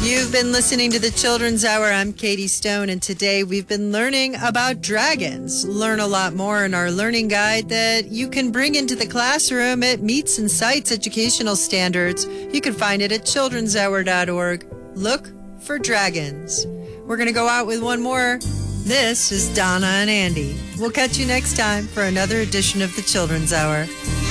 You've been listening to the Children's Hour. I'm Katie Stone, and today we've been learning about dragons. Learn a lot more in our learning guide that you can bring into the classroom. It meets and cites educational standards. You can find it at childrenshour.org. Look for dragons. We're going to go out with one more. This is Donna and Andy. We'll catch you next time for another edition of the Children's Hour.